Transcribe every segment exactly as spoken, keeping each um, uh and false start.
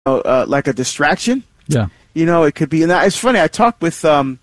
know, uh, like a distraction. Yeah. You know, it could be. And it's funny. I talk with um,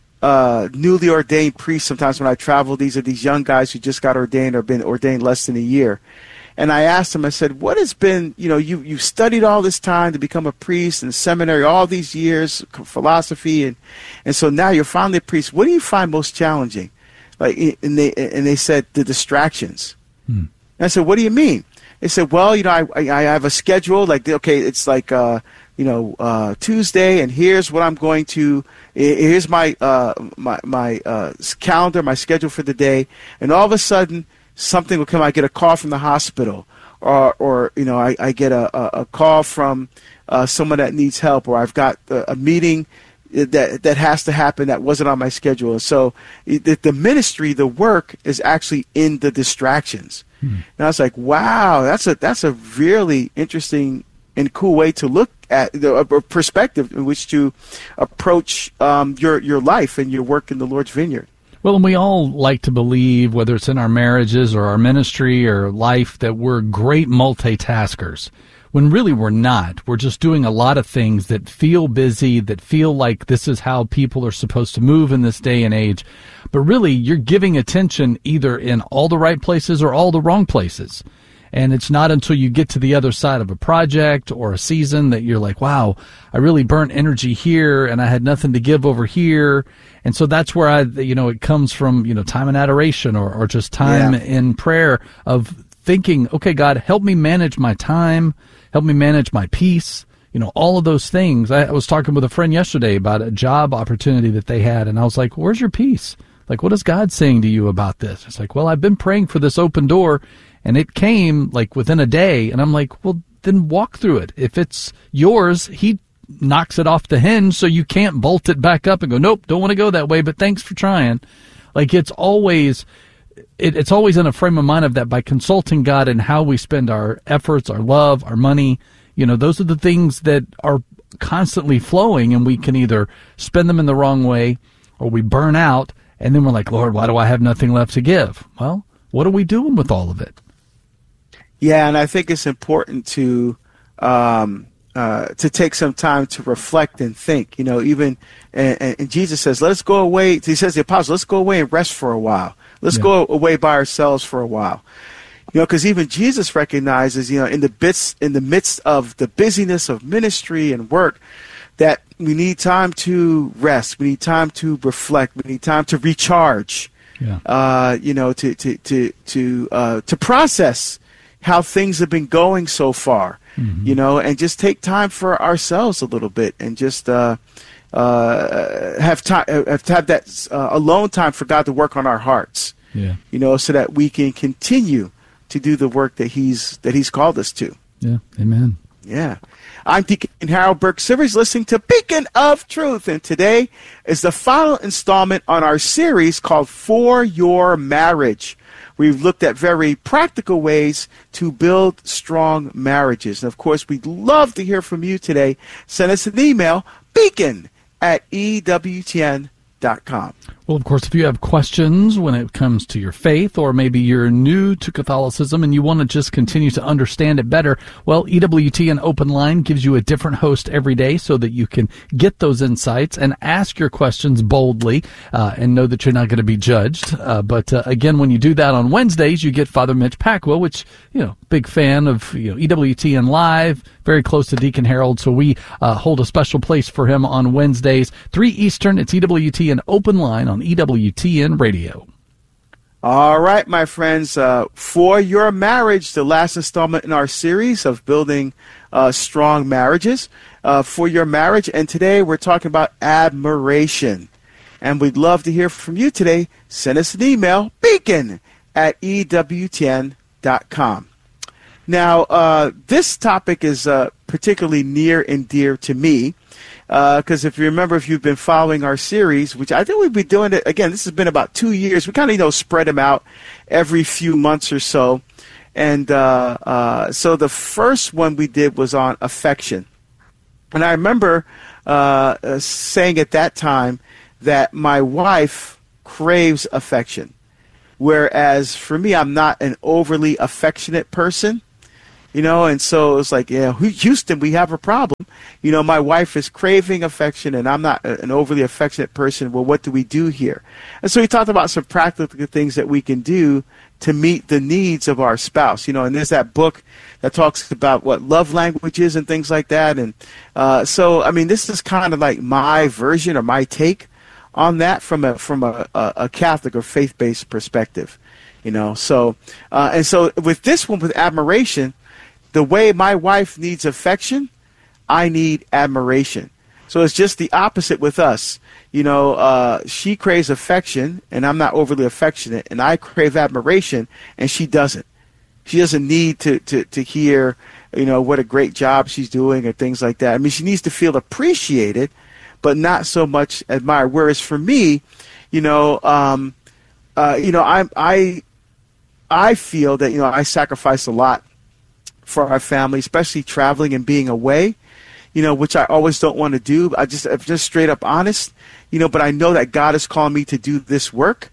uh, newly ordained priests sometimes when I travel. These are these young guys who just got ordained or been ordained less than a year. And I asked them, I said, what has been, you know, you, you've studied all this time to become a priest in seminary, all these years, philosophy, and, and so now you're finally a priest. What do you find most challenging? Like, and they, and they said, the distractions. Hmm. And I said, what do you mean? They said, well, you know, I, I, I have a schedule, like, okay, it's like, uh, you know, uh, Tuesday, and here's what I'm going to, here's my, uh, my, my, uh, calendar, my schedule for the day. And all of a sudden, something will come. I get a call from the hospital, or, or you know, I, I get a, a, a call from uh, someone that needs help, or I've got a, a meeting that that has to happen that wasn't on my schedule. And so the, the ministry, the work, is actually in the distractions. Hmm. And I was like, wow, that's a that's a really interesting and cool way to look at the a perspective in which to approach um, your your life and your work in the Lord's vineyard. Well, and we all like to believe, whether it's in our marriages or our ministry or life, that we're great multitaskers, when really we're not. We're just doing a lot of things that feel busy, that feel like this is how people are supposed to move in this day and age. But really, you're giving attention either in all the right places or all the wrong places. And it's not until you get to the other side of a project or a season that you're like, wow, I really burnt energy here and I had nothing to give over here. And so that's where I, you know, it comes from, you know, time in adoration or, or just time yeah. in prayer of thinking, okay, God, help me manage my time, help me manage my peace, you know, all of those things. I, I was talking with a friend yesterday about a job opportunity that they had, and I was like, where's your peace? Like, what is God saying to you about this? It's like, well, I've been praying for this open door, and it came like within a day, and I'm like, well, then walk through it. If it's yours, he knocks it off the hinge so you can't bolt it back up and go, nope, don't want to go that way, but thanks for trying. Like, it's always it, it's always in a frame of mind of that by consulting God and how we spend our efforts, our love, our money. You know, those are the things that are constantly flowing, and we can either spend them in the wrong way or we burn out, and then we're like, Lord, why do I have nothing left to give? Well, what are we doing with all of it? Yeah, and I think it's important to um, uh, to take some time to reflect and think. You know, even and, and Jesus says, "Let's go away." He says, "The apostles, let's go away and rest for a while. Let's yeah. go away by ourselves for a while." You know, because even Jesus recognizes, you know, in the bits in the midst of the busyness of ministry and work, that we need time to rest. We need time to reflect. We need time to recharge. Yeah. Uh, you know, to to to to uh, to process how things have been going so far, mm-hmm. you know, and just take time for ourselves a little bit, and just uh, uh, have time, have to have that uh, alone time for God to work on our hearts, yeah. you know, so that we can continue to do the work that He's that He's called us to. Yeah, amen. Yeah. I'm Deacon Harold Burke-Sivers, listening to Beacon of Truth, and today is the final installment on our series called For Your Marriage. We've looked at very practical ways to build strong marriages. And, of course, we'd love to hear from you today. Send us an email, beacon at E W T N dot com. Well, of course, if you have questions when it comes to your faith, or maybe you're new to Catholicism and you want to just continue to understand it better, well, E W T N Open Line gives you a different host every day so that you can get those insights and ask your questions boldly uh, and know that you're not going to be judged. Uh, but uh, again, when you do that on Wednesdays, you get Father Mitch Pacwa, which, you know, big fan of, you know, E W T N Live, very close to Deacon Harold, so we uh, hold a special place for him on Wednesdays, three Eastern. It's E W T N Open Line on E W T N Radio. All right, my friends, uh, For Your Marriage, the last installment in our series of building uh, strong marriages, uh, For Your Marriage, and today we're talking about admiration. And we'd love to hear from you today. Send us an email, beacon at E W T N dot com. Now, uh, this topic is uh, particularly near and dear to me, because uh, if you remember, if you've been following our series, which I think we've been doing it, again, this has been about two years. We kind of, you know, spread them out every few months or so. And uh, uh, so the first one we did was on affection. And I remember uh, uh, saying at that time that my wife craves affection, whereas for me, I'm not an overly affectionate person. You know, and so it's like, yeah, Houston, we have a problem. You know, my wife is craving affection, and I'm not an overly affectionate person. Well, what do we do here? And so we talked about some practical things that we can do to meet the needs of our spouse. You know, and there's that book that talks about what love languages and things like that. And uh, so, I mean, this is kind of like my version or my take on that from a from a, a Catholic or faith-based perspective. You know, so uh, and so with this one, with admiration, the way my wife needs affection, I need admiration. So it's just the opposite with us. You know, uh, she craves affection, and I'm not overly affectionate, and I crave admiration, and she doesn't. She doesn't need to, to, to hear, you know, what a great job she's doing or things like that. I mean, she needs to feel appreciated, but not so much admired. Whereas for me, you know, um, uh, you know, I I I feel that, you know, I sacrifice a lot for our family, especially traveling and being away, you know, which I always don't want to do. I just, I'm just straight up honest, you know, but I know that God is calling me to do this work.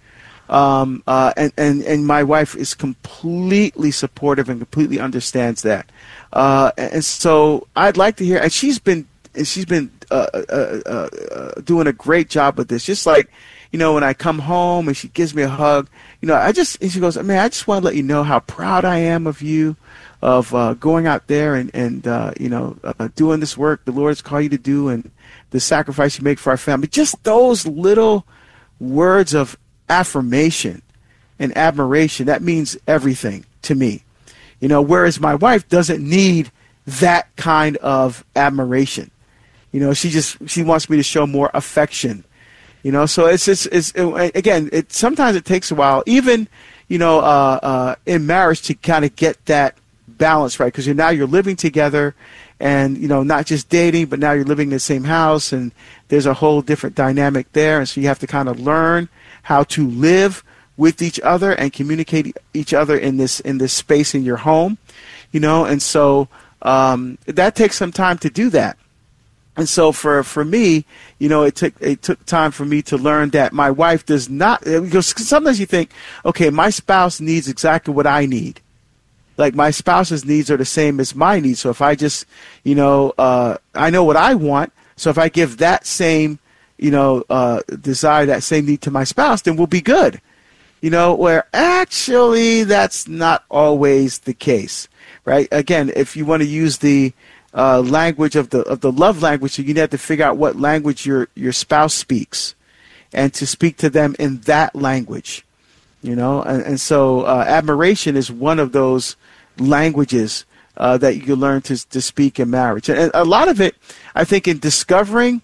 Um, uh, and, and, and my wife is completely supportive and completely understands that. Uh, and so I'd like to hear, and she's been, she's been, uh, uh, uh, uh, doing a great job with this. Just like, you know, when I come home and she gives me a hug, you know, I just, and she goes, man, I just want to let you know how proud I am of you, of uh, going out there and, and uh, you know, uh, doing this work the Lord's called you to do, and the sacrifice you make for our family. Just those little words of affirmation and admiration, that means everything to me. You know, whereas my wife doesn't need that kind of admiration. You know, she just, she wants me to show more affection. You know, so it's, it's, it's it, again, it sometimes it takes a while, even, you know, uh, uh, in marriage, to kind of get that balance right, because you're now you're living together, and you know, not just dating, but now you're living in the same house, and there's a whole different dynamic there, and so you have to kind of learn how to live with each other and communicate each other in this in this space in your home, you know, and so um, that takes some time to do that. And so for for me, you know, it took it took time for me to learn that my wife does not, because sometimes you think, okay, my spouse needs exactly what I need. Like my spouse's needs are the same as my needs. So if I just, you know, uh, I know what I want. So if I give that same, you know, uh, desire, that same need to my spouse, then we'll be good. You know, where actually that's not always the case, right? Again, if you want to use the uh, language of the of the love language, you have to figure out what language your your spouse speaks, and to speak to them in that language. You know, and, and so uh, admiration is one of those languages uh, that you can learn to to speak in marriage. And a lot of it, I think, in discovering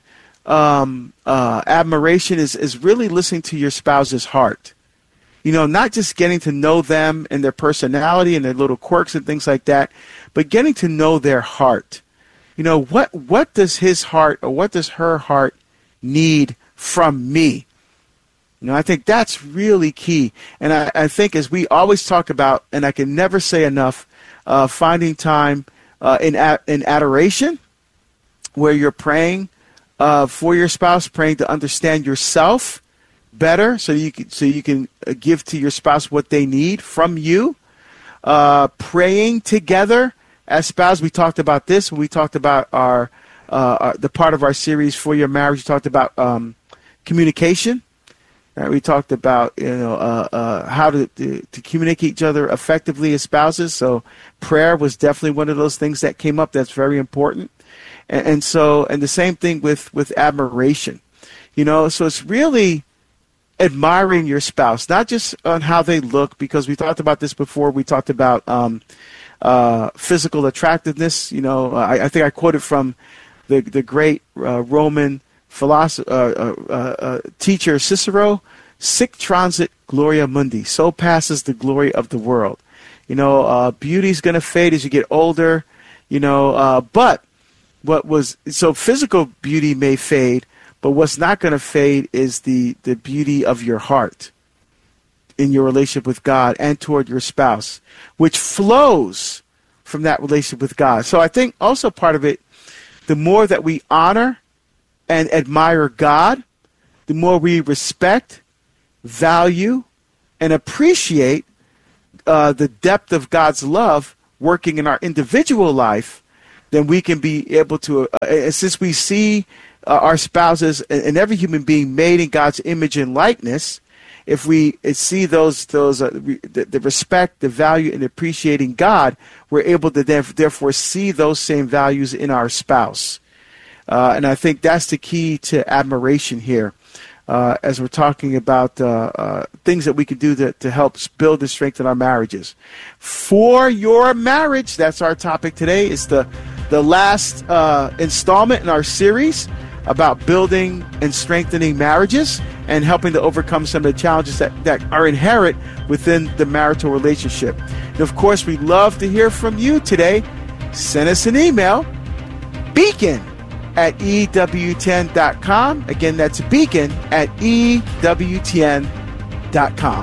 um, uh, admiration is, is really listening to your spouse's heart. You know, not just getting to know them and their personality and their little quirks and things like that, but getting to know their heart. You know, what what does his heart or what does her heart need from me? You know, I think that's really key. And I, I think, as we always talk about, and I can never say enough, uh, finding time uh, in a, in adoration, where you're praying uh, for your spouse, praying to understand yourself better, so you can so you can give to your spouse what they need from you. Uh, praying together as spouse. We talked about this when we talked about our, uh, our the part of our series For Your Marriage. We talked about um, communication. Right, we talked about, you know, uh, uh, how to, to to communicate each other effectively as spouses. So prayer was definitely one of those things that came up. That's very important. And, and so, and the same thing with, with admiration. You know, so it's really admiring your spouse, not just on how they look, because we talked about this before. We talked about um, uh, physical attractiveness. You know, I, I think I quoted from the the great uh, Roman philosopher, uh, uh, uh, teacher Cicero, "Sic transit gloria mundi," so passes the glory of the world. You know, uh, beauty's going to fade as you get older, you know, uh, but what was, so physical beauty may fade, but what's not going to fade is the, the beauty of your heart in your relationship with God and toward your spouse, which flows from that relationship with God. So I think also part of it, the more that we honor and admire God, the more we respect, value, and appreciate uh, the depth of God's love working in our individual life, then we can be able to, uh, and since we see uh, our spouses and, and every human being made in God's image and likeness, if we see those, those uh, the, the respect, the value, and appreciating God, we're able to then, therefore see those same values in our spouse. Uh, and I think that's the key to admiration here, uh, as we're talking about uh, uh, things that we can do to, to help build and strengthen our marriages. For your marriage, that's our topic today. It's the, the last uh, installment in our series about building and strengthening marriages and helping to overcome some of the challenges that, that are inherent within the marital relationship. And of course, we'd love to hear from you today. Send us an email, beacon at E W T N dot com. Again, that's beacon at E W T N dot com.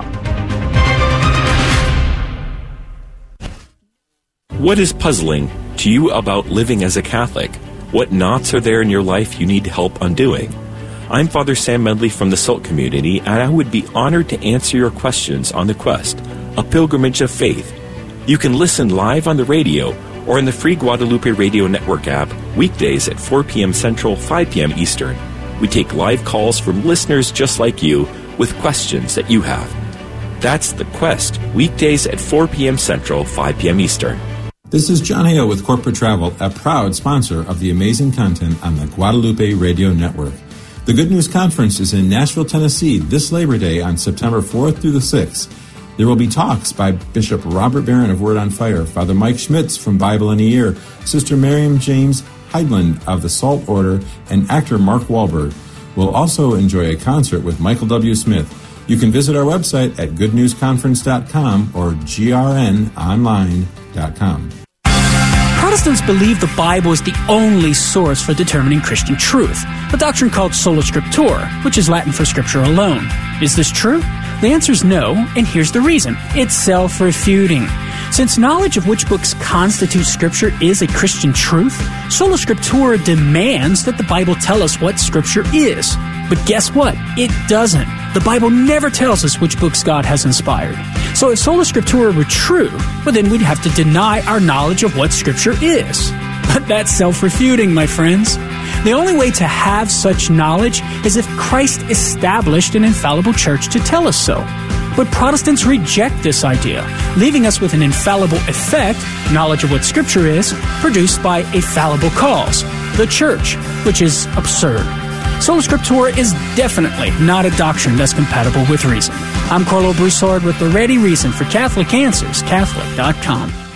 What is puzzling to you about living as a Catholic? What knots are there in your life you need help undoing? I'm Father Sam Medley from the Salt Community, and I would be honored to answer your questions on The Quest, a pilgrimage of faith. You can listen live on the radio or in the free Guadalupe Radio Network app weekdays at four p.m. Central, five p.m. Eastern. We take live calls from listeners just like you with questions that you have. That's The Quest, weekdays at four p.m. Central, five p.m. Eastern. This is John Hale with Corporate Travel, a proud sponsor of the amazing content on the Guadalupe Radio Network. The Good News Conference is in Nashville, Tennessee this Labor Day on September fourth through the sixth. There will be talks by Bishop Robert Barron of Word on Fire, Father Mike Schmitz from Bible in a Year, Sister Miriam James Heidland of the Salt Order, and actor Mark Wahlberg. We'll also enjoy a concert with Michael W. Smith. You can visit our website at good news conference dot com or g r n online dot com. Protestants believe the Bible is the only source for determining Christian truth, a doctrine called sola scriptura, which is Latin for scripture alone. Is this true? The answer is no, and here's the reason. It's self-refuting. Since knowledge of which books constitute Scripture is a Christian truth, sola scriptura demands that the Bible tell us what Scripture is. But guess what? It doesn't. The Bible never tells us which books God has inspired. So if sola scriptura were true, well then we'd have to deny our knowledge of what Scripture is. But that's self-refuting, my friends. The only way to have such knowledge is if Christ established an infallible church to tell us so. But Protestants reject this idea, leaving us with an infallible effect, knowledge of what Scripture is, produced by a fallible cause, the church, which is absurd. Sola Scriptura is definitely not a doctrine that's compatible with reason. I'm Carlo Broussard with the Ready Reason for Catholic Answers, Catholic dot com.